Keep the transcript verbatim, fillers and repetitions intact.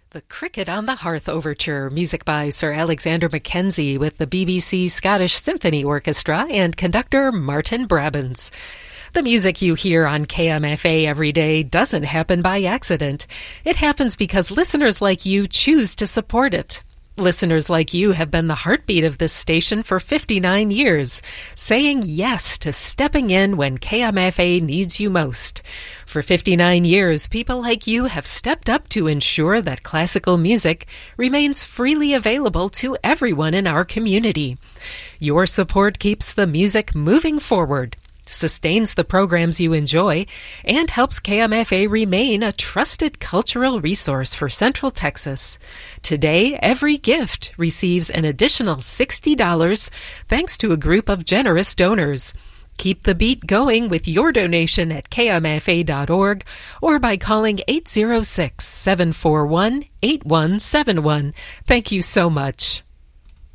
The Cricket on the Hearth Overture, music by Sir Alexander Mackenzie with the B B C Scottish Symphony Orchestra and conductor Martin Brabants. The music you hear on K M F A every day doesn't happen by accident. It happens because listeners like you choose to support it. Listeners like you have been the heartbeat of this station for fifty-nine years, saying yes to stepping in when K M F A needs you most. For fifty-nine years, people like you have stepped up to ensure that classical music remains freely available to everyone in our community. Your support keeps the music moving forward, sustains the programs you enjoy, and helps K M F A remain a trusted cultural resource for Central Texas. Today, every gift receives an additional sixty dollars thanks to a group of generous donors. Keep the beat going with your donation at K M F A dot org or by calling eight zero six, seven four one, eight one seven one. Thank you so much.